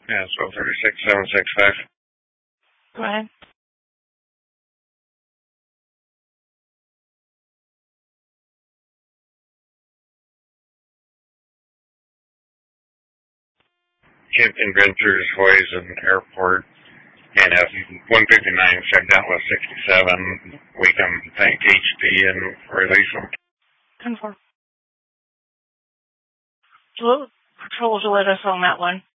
Yeah, so 36765. Go ahead. Champion Ventures, Hoyes Airport, and F 159 checked out with 67. We can thank HP and release them. Confirm. What patrols will let us on that one?